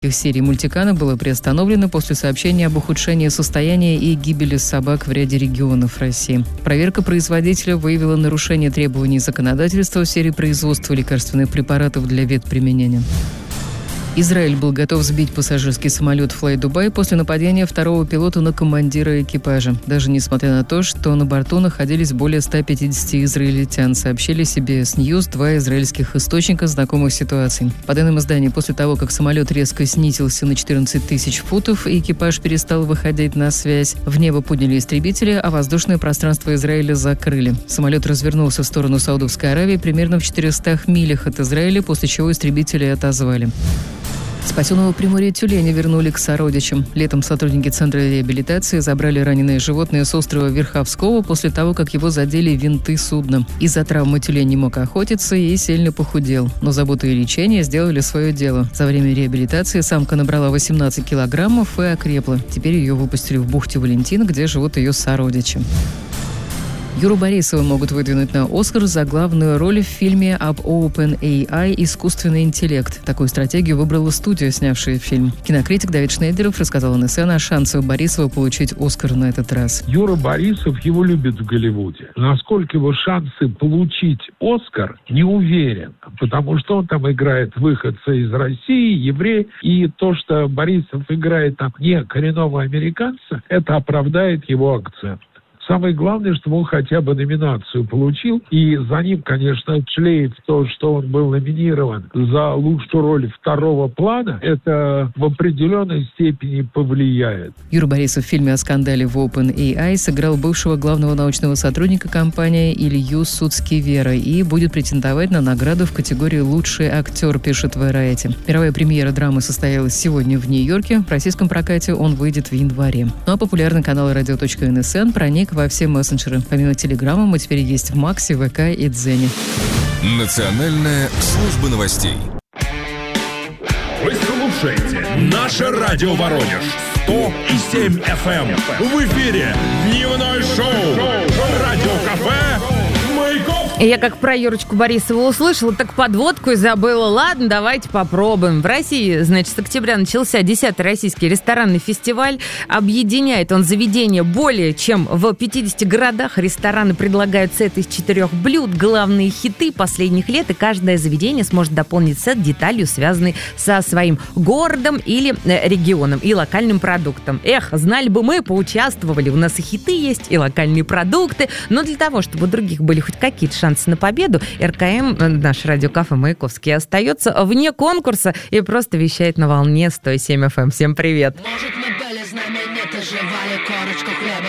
Их серия «Мультикана» была приостановлена после сообщения об ухудшении состояния и гибели собак в ряде регионов России. Проверка производителя выявила нарушение требований законодательства в сфере производства лекарственных препаратов для ветприменения. Израиль был готов сбить пассажирский самолет Fly Dubai после нападения второго пилота на командира экипажа. Даже несмотря на то, что на борту находились более 150 израильтян, сообщили CBS News два израильских источника, знакомых с ситуацией. По данным издания, после того, как самолет резко снизился на 14 тысяч футов и экипаж перестал выходить на связь, в небо подняли истребители, а воздушное пространство Израиля закрыли. Самолет развернулся в сторону Саудовской Аравии примерно в 400 милях от Израиля, после чего истребители отозвали. Спасенного в Приморье тюленя вернули к сородичам. Летом сотрудники Центра реабилитации забрали раненое животное с острова Верховского после того, как его задели винты судна. Из-за травмы тюлень не мог охотиться и сильно похудел. Но забота и лечение сделали свое дело. За время реабилитации самка набрала 18 килограммов и окрепла. Теперь ее выпустили в бухте Валентина, где живут ее сородичи. Юру Борисова могут выдвинуть на «Оскар» за главную роль в фильме об OpenAI «Искусственный интеллект». Такую стратегию выбрала студия, снявшая фильм. Кинокритик Давид Шнейдеров рассказал НСН о шансах Борисова получить «Оскар» на этот раз. Юра Борисов, его любят в Голливуде. Насколько его шансы получить «Оскар», не уверен. Потому что он там играет выходца из России, еврей. И то, что Борисов играет там не коренного американца, это оправдает его акцент. Самое главное, чтобы он хотя бы номинацию получил. И за ним, конечно, шлейф то, что он был номинирован за лучшую роль второго плана, это в определенной степени повлияет. Юра Борисов в фильме о скандале в OpenAI сыграл бывшего главного научного сотрудника компании Илью Суцкивера и будет претендовать на награду в категории «Лучший актер», пишет Variety. Мировая премьера драмы состоялась сегодня в Нью-Йорке. В российском прокате он выйдет в январе. Ну а популярный канал radio.nsn проник во все мессенджеры. Помимо Телеграма мы теперь есть в Максе, ВК и Дзене. Национальная служба новостей. Вы слушаете наше радио Воронеж 107 FM. В эфире дневное шоу Радио-кафе Маяковский. Я как про Юрочку Борисова услышала, так подводку и забыла. Ладно, давайте попробуем. В России, значит, с октября начался 10-й российский ресторанный фестиваль. Объединяет он заведения более чем в 50 городах. Рестораны предлагают сет из 4 блюд, главные хиты последних лет, и каждое заведение сможет дополнить сет деталью, связанной со своим городом или регионом и локальным продуктом. Эх, знали бы мы, поучаствовали. У нас и хиты есть, и локальные продукты. Но для того, чтобы у других были хоть какие-то шансы на победу, РКМ, наш радиокафе Маяковский, остается вне конкурса и просто вещает на волне 107 FM. Всем привет! Может, мы были знаменитые, жевали корочку хлеба